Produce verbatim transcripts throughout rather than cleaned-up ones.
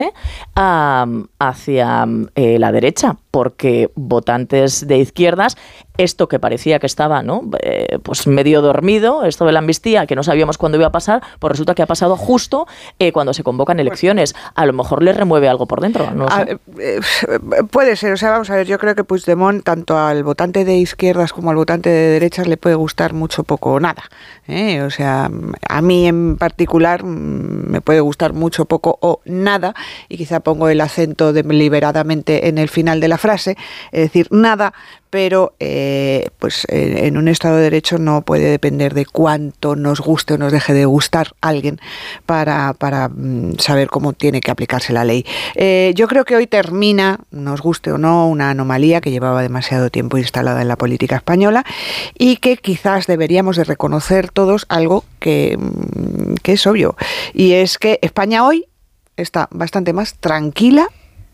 Um, hacia eh, la derecha, porque votantes de izquierdas, esto que parecía que estaba, ¿no? Eh, pues medio dormido, esto de la amnistía, que no sabíamos cuándo iba a pasar, pues resulta que ha pasado justo eh, cuando se convocan elecciones. A lo mejor les remueve algo por dentro, no sé. A, eh, puede ser, o sea, vamos a ver, yo creo que Puigdemont, tanto al votante de izquierdas como al votante de derechas, le puede gustar mucho, poco o nada. ¿eh? O sea, a mí en particular me puede gustar mucho, poco o nada, y quizá pongo el acento deliberadamente en el final de la frase, es decir, nada, pero eh, pues eh, en un Estado de Derecho no puede depender de cuánto nos guste o nos deje de gustar alguien para, para mm, saber cómo tiene que aplicarse la ley. Eh, yo creo que hoy termina, nos guste o no, una anomalía que llevaba demasiado tiempo instalada en la política española y que quizás deberíamos de reconocer todos algo que, que es obvio, y es que España hoy está bastante más tranquila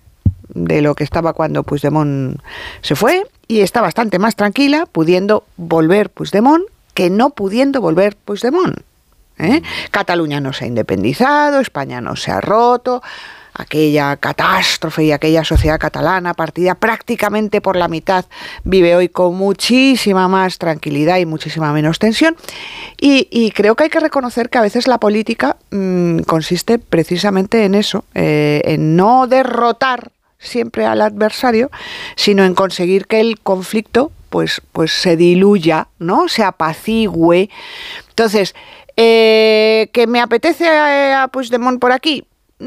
de lo que estaba cuando Puigdemont se fue, y está bastante más tranquila pudiendo volver Puigdemont que no pudiendo volver Puigdemont. ¿eh? Cataluña no se ha independizado, España no se ha roto, aquella catástrofe y aquella sociedad catalana partida prácticamente por la mitad vive hoy con muchísima más tranquilidad y muchísima menos tensión, y, y creo que hay que reconocer que a veces la política mmm, consiste precisamente en eso, eh, en no derrotar siempre al adversario, sino en conseguir que el conflicto pues, pues se diluya, ¿no? Se apacigüe. Entonces, eh, ¿que me apetece a, a Puigdemont por aquí?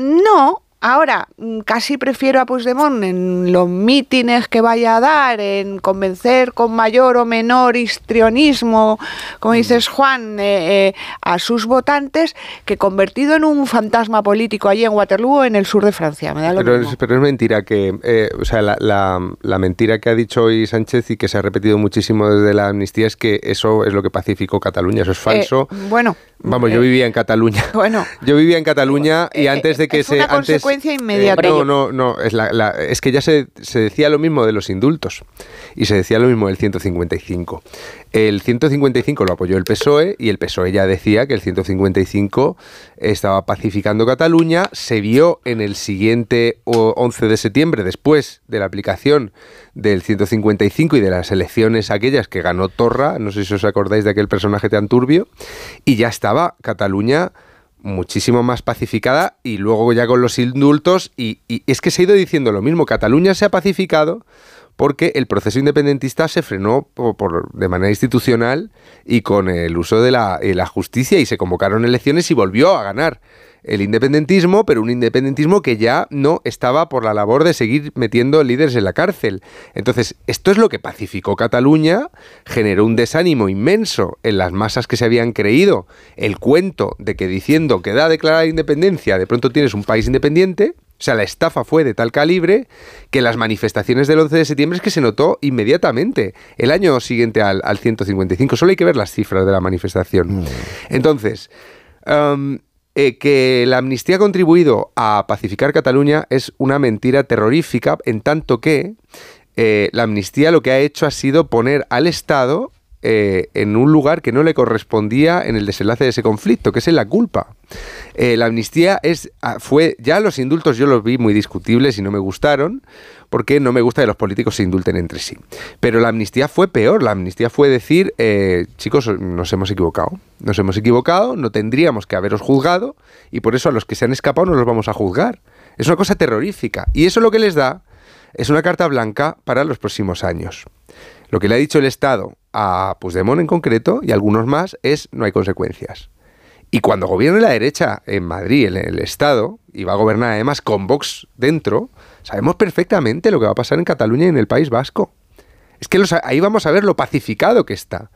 No. Ahora, casi prefiero a Puigdemont en los mítines que vaya a dar, en convencer con mayor o menor histrionismo, como dices, Juan, eh, eh, a sus votantes, que convertido en un fantasma político allí en Waterloo, en el sur de Francia. Me da lo pero, mismo. Es, pero es mentira que, eh, o sea, la, la, la mentira que ha dicho hoy Sánchez y que se ha repetido muchísimo desde la amnistía es que eso es lo que pacificó Cataluña. Eso es falso. Eh, bueno. Vamos, eh, yo vivía en Cataluña. Bueno. Yo vivía en Cataluña y eh, antes de que es se... una antes, consecuencia inmediata. Eh, no, no, no. Es, la, la, es que ya se, se decía lo mismo de los indultos y se decía lo mismo del ciento cincuenta y cinco. El ciento cincuenta y cinco lo apoyó el P S O E y el P S O E ya decía que el ciento cincuenta y cinco estaba pacificando Cataluña. Se vio en el siguiente once de septiembre, después de la aplicación del ciento cincuenta y cinco y de las elecciones aquellas que ganó Torra, no sé si os acordáis de aquel personaje tan turbio, y ya estaba Cataluña muchísimo más pacificada, y luego ya con los indultos, y, y es que se ha ido diciendo lo mismo, Cataluña se ha pacificado porque el proceso independentista se frenó por, por, de manera institucional y con el uso de la, eh, la justicia, y se convocaron elecciones y volvió a ganar el independentismo, pero un independentismo que ya no estaba por la labor de seguir metiendo líderes en la cárcel. Entonces, esto es lo que pacificó Cataluña, generó un desánimo inmenso en las masas que se habían creído el cuento de que diciendo que da declarada independencia, de pronto tienes un país independiente. O sea, la estafa fue de tal calibre que las manifestaciones del once de septiembre es que se notó inmediatamente, el año siguiente al, al ciento cincuenta y cinco. Solo hay que ver las cifras de la manifestación. Entonces, um, eh, que la amnistía ha contribuido a pacificar Cataluña es una mentira terrorífica, en tanto que eh, la amnistía lo que ha hecho ha sido poner al Estado Eh, en un lugar que no le correspondía en el desenlace de ese conflicto, que es en la culpa. Eh, la amnistía es, fue, ya los indultos yo los vi muy discutibles y no me gustaron, porque no me gusta que los políticos se indulten entre sí. Pero la amnistía fue peor, la amnistía fue decir, eh, chicos, nos hemos equivocado, nos hemos equivocado, no tendríamos que haberos juzgado, y por eso a los que se han escapado no los vamos a juzgar. Es una cosa terrorífica, y eso lo que les da es una carta blanca para los próximos años. Lo que le ha dicho el Estado a Puigdemont en concreto y a algunos más es: no hay consecuencias. Y cuando gobierne la derecha en Madrid, en el Estado, y va a gobernar además con Vox dentro, sabemos perfectamente lo que va a pasar en Cataluña y en el País Vasco. Es que los, ahí vamos a ver lo pacificado que está.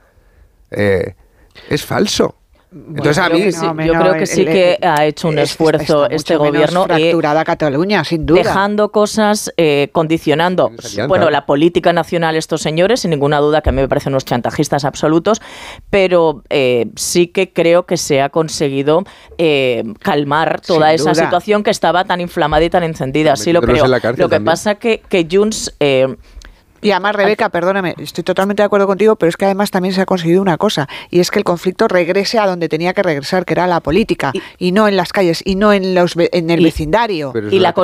Eh, es falso. Entonces bueno, a mí, yo, sí, yo creo que sí el, que ha hecho un esfuerzo este gobierno, fracturada eh, Cataluña, sin duda, dejando cosas, eh, condicionando bueno la política nacional estos señores, sin ninguna duda, que a mí me parecen unos chantajistas absolutos, pero eh, sí que creo que se ha conseguido eh, calmar toda sin esa duda. situación que estaba tan inflamada y tan encendida. Sí lo creo. Lo que también. pasa que que Junts eh, Y además, Rebeca, perdóname, estoy totalmente de acuerdo contigo, pero es que además también se ha conseguido una cosa, y es que el conflicto regrese a donde tenía que regresar, que era la política, y, y no en las calles, y no en los en el y, vecindario. Y la